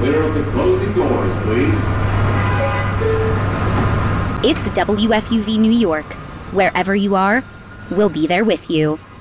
clear of the closing doors, please. It's WFUV New York. Wherever you are, we'll be there with you.